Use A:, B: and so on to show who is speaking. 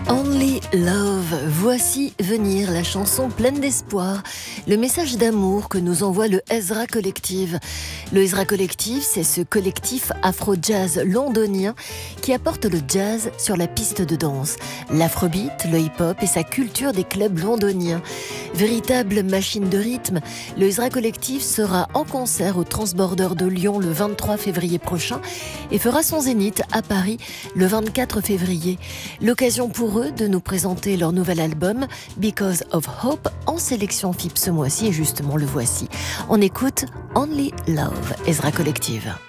A: Only Love, voici venir la chanson pleine d'espoir, le message d'amour que nous envoie le Ezra Collective. Le Ezra Collective, c'est ce collectif afro-jazz londonien qui apporte le jazz sur la piste de danse, l'afrobeat, le hip-hop et sa culture des clubs londoniens. Véritable machine de rythme, le Ezra Collective sera en concert au Transborder de Lyon le 23 février prochain et fera son zénith à Paris le 24 février. L'occasion pour eux de nous présenter leur nouvel album Because of Hope en sélection FIP ce mois-ci, et justement le voici. On écoute Only Love, Ezra Collective.